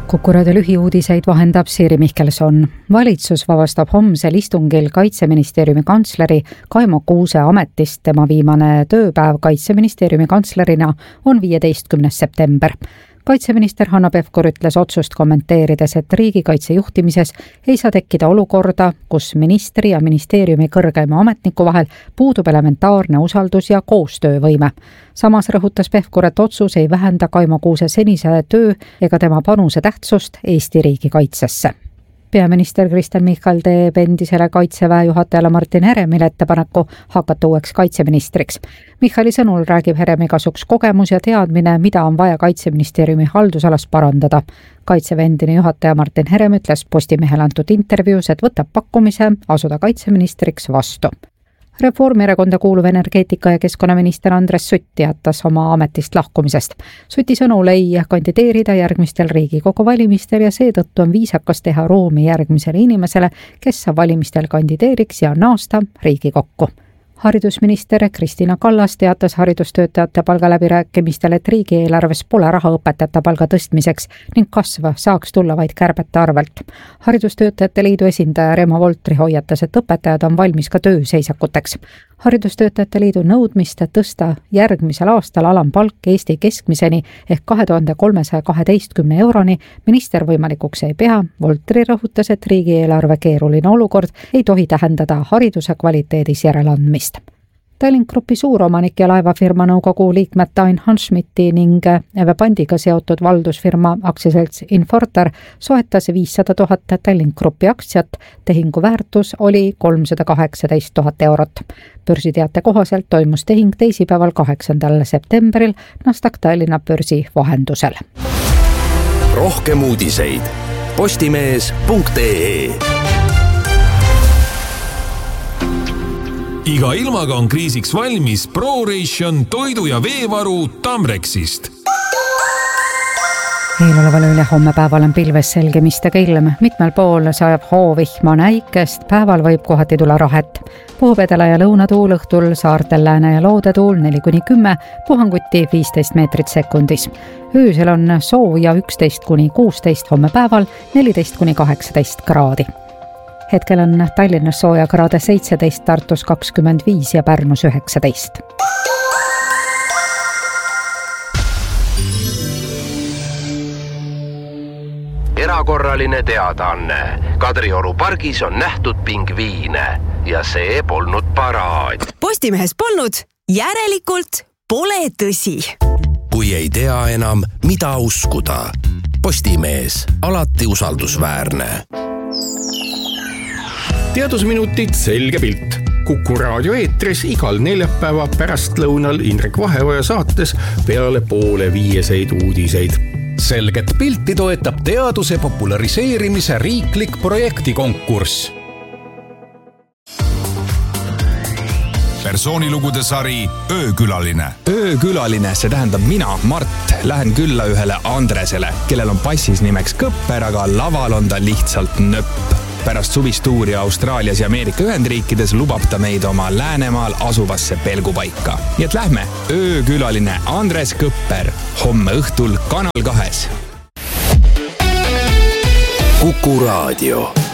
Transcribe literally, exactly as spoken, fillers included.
Kuku raadio lühiuudiseid vahendab Siiri Mihkelson. Valitsus vabastab homsel istungil Kaitseministeeriumi kantsleri Kaimo Kuuse ametist. Tema viimane tööpäev Kaitseministeeriumi kantslerina on viieteistkümnes september. Kaitseminister Hanno Pevkur ütles otsust kommenteerides, et riigikaitse juhtimises ei saa tekkida olukorda, kus ministri ja ministeeriumi kõrgeima ametniku vahel puudub elementaarne usaldus ja koostöövõime. Samas rõhutas Pevkur, et otsus ei vähenda Kaimo Kuuse senise töö ega tema panuse tähtsust Eesti riigi kaitsesse. Peaminister Kristen Michal teeb endisele kaitseväe juhatajale Martin Heremile ettepaneku hakata uueks kaitseministriks. Michali sõnul räägib Heremi kasuks kogemus ja teadmine, mida on vaja Kaitseministeeriumi haldusalas parandada. Kaitseväe endine juhataja Martin Herem ütles Postimehele antud intervjuus, et võtab pakkumise asuda kaitseministriks vastu. Reformierakonda kuuluv energeetika- ja keskkonnaminister Andres Sutt teatas oma ametist lahkumisest. Suti sõnul ei kandideerida järgmistel Riigikogu valimistel ja seetõttu on viisakas teha ruumi järgmisele inimesele, kes valimistel kandideeriks ja naasta Riigikokku. Haridusminister Kristina Kallas teatas haridustöötajate palgaläbirääkimistel, et riigieelarves pole raha õpetajate palga tõstmiseks ning kasv saaks tulla vaid kärbete arvelt. Haridustöötajate liidu esindaja Remo Voltri hoiatas, et õpetajad on valmis ka tööseisakuteks. Haridustöötajate liidu nõudmist tõsta järgmisel aastal alampalk Eesti keskmiseni ehk kahe tuhande kolmesaja kaheteistkümne euroni minister võimalikuks ei pea. Voltri rõhutas, et riigieelarve keeruline olukord ei tohi tähendada hariduse kvaliteedis järeleandmist. Tallink Grupi suuromanik ja laevafirma nõukogu liikmed Ain Hanschmidti ning Eve Pandiga seotud valdusfirma aktsiaselts Infortar soetas viissada tuhat Tallink Grupi aktsiat. Tehingu väärtus oli kolmsada kaheksateist tuhat eurot. Börsiteate kohaselt toimus tehing teisipäeval kaheksandal septembril Nasdaq Tallinna börsi vahendusel. Rohkem uudiseid postimees punkt ee. Iga ilmaga on kriisiks valmis ProRation toidu- ja veevaru Tamrexist. Eeloleval üle homme päeval on pilves selgemistega ilm. Mitmel pool sajab hoovihma näikest, päeval võib kohati tulla rahet. Puhub edela- ja lõunatuul, õhtul saartel lääne- ja loodetuul neli kuni kümme, puhanguti viisteist meetrit sekundis. Öösel on sooja üksteist kuni kuusteist, homme päeval neliteist kuni kaheksateist kraadi. Hetkel on Tallinnas sooja kraade seitseteist, Tartus kakskümmend viis ja Pärnus üheksateist. Erakorraline teadaanne. Kadrioru pargis on nähtud pingviine ja see polnud paraad. Postimehes polnud, järelikult pole tõsi. Kui ei tea enam, mida uskuda. Postimees, alati usaldusväärne. Teadusminutid selge pilt. Kuku raadio eetris igal neljapäeva pärastlõunal Indrek Vaheoja saates peale poole viieseid uudiseid. Selget pilti toetab teaduse populariseerimise riiklik projektikonkurss. Persoonilugude sari Öökülaline. Öökülaline, see tähendab mina, Mart, lähen külla ühele Andresele, kellel on passis nimeks Kõpper, aga laval on ta lihtsalt nöpp. Pärast suvistuuri Austraalias ja Ameerika Ühendriikides lubab ta meid oma Läänemaal asuvasse pelgupaika. Nii et lähme, Öökülaline Andres Kõpper, homme õhtul Kanal kahes. Kuku raadio.